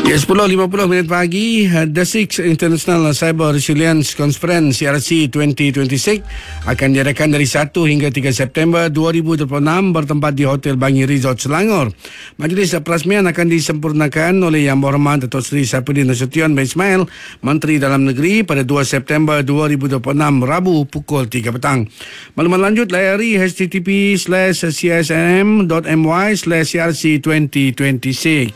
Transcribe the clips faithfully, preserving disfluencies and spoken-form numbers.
Ya, sepuluh lima puluh minit pagi, The Six International Cyber Resilience Conference C R C dua ribu dua puluh enam akan diadakan dari satu hingga tiga September dua ribu dua puluh enam bertempat di Hotel Bangi Resort Selangor. Majlis perasmian akan disempurnakan oleh Yang Berhormat Datuk Seri Saifuddin Nasution bin Ismail, Menteri Dalam Negeri pada dua September dua ribu dua puluh enam, Rabu pukul tiga petang. Maklumat lanjut layari h t t p slash c s m dot m y slash c r c dua ribu dua puluh enam.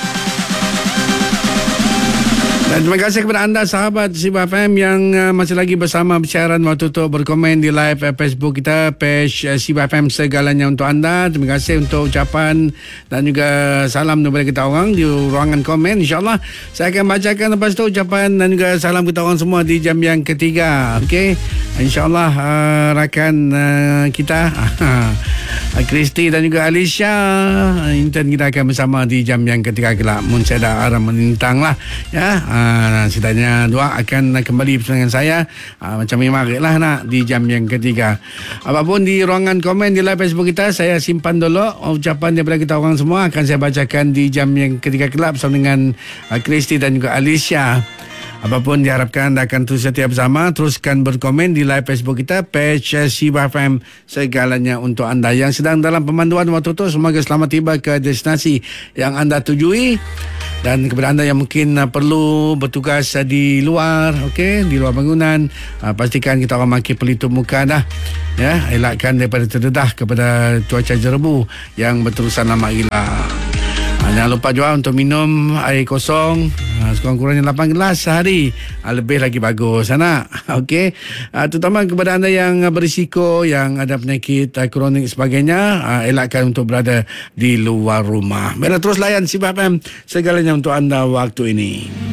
Dan terima kasih kepada anda sahabat Siba F M yang uh, masih lagi bersama bersiaran waktu tu berkomen di live uh, Facebook kita, page uh, Siba F M segalanya untuk anda. Terima kasih untuk ucapan dan juga salam daripada kita orang di ruangan komen. InsyaAllah saya akan bacakan lepas tu ucapan dan juga salam kita orang semua di jam yang ketiga. Okey, InsyaAllah uh, rakan uh, kita Kristi dan juga Alicia, intern kita akan bersama di jam yang ketiga kelak. Mun saya dah arah menintang lah ya. Uh, setanya dua akan kembali bersama dengan saya uh, macam memang lah nak di jam yang ketiga. Apapun di ruangan komen di live Facebook kita, saya simpan dulu ucapan daripada kita orang semua, akan saya bacakan di jam yang ketiga kelak bersama dengan uh, Kristi dan juga Alicia. Apapun diharapkan anda akan terus setia bersama. Teruskan berkomen di live Facebook kita, page Siba F M segalanya untuk anda yang sedang dalam pemanduan waktu tu. Semoga selamat tiba ke destinasi yang anda tujui. Dan kepada anda yang mungkin uh, perlu bertugas uh, di luar, okey, di luar bangunan, uh, pastikan kita orang memakai pelitup muka dah. Ya, elakkan daripada terdedah kepada cuaca jerebu yang berterusan lama gila. Uh, jangan lupa juga untuk minum air kosong uh, sekurang-kurangnya lapan gelas sehari. Uh, lebih lagi bagus anak. Okey. Uh, terutama kepada anda yang uh, berisiko, yang ada penyakit uh, kronik sebagainya, uh, elakkan untuk berada di luar rumah. Baiklah, terus layan Siba F M segalanya untuk anda waktu ini.